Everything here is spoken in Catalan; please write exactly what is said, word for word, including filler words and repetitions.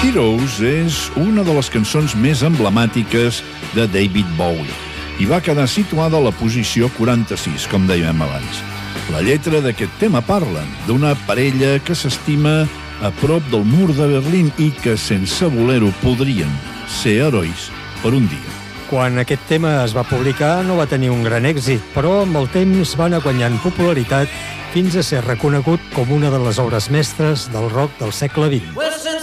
Heroes és una de les cançons més emblemàtiques de David Bowie i va quedar situada a la posició quaranta-sis, com dèiem abans. La lletra d'aquest tema parla d'una parella que s'estima a prop del mur de Berlín i que, sense voler-ho, podrien ser herois per un dia. Quan aquest tema es va publicar no va tenir un gran èxit, però amb el temps va anar guanyant popularitat fins a ser reconegut com una de les obres mestres del rock del segle vint.